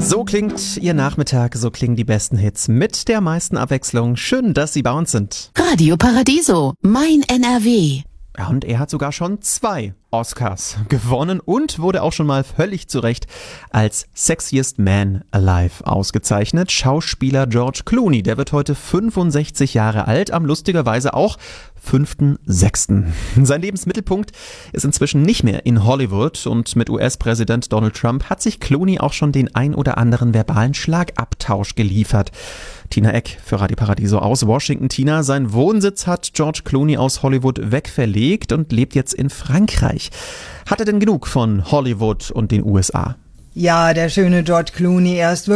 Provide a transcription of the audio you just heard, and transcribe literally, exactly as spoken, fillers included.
So klingt Ihr Nachmittag, so klingen die besten Hits mit der meisten Abwechslung. Schön, dass Sie bei uns sind. Radio Paradiso, mein N R W. Ja, und er hat sogar schon zwei Oscars gewonnen und wurde auch schon mal völlig zu Recht als Sexiest Man Alive ausgezeichnet. Schauspieler George Clooney, der wird heute fünfundsechzig Jahre alt, am lustigerweise auch fünften sechsten Sein Lebensmittelpunkt ist inzwischen nicht mehr in Hollywood und mit U S-Präsident Donald Trump hat sich Clooney auch schon den ein oder anderen verbalen Schlagabtausch geliefert. Tina Eck für Radio Paradiso aus Washington. Tina, sein Wohnsitz hat George Clooney aus Hollywood wegverlegt und lebt jetzt in Frankreich. Hat er denn genug von Hollywood und den U S A? Ja, der schöne George Clooney, er ist wirklich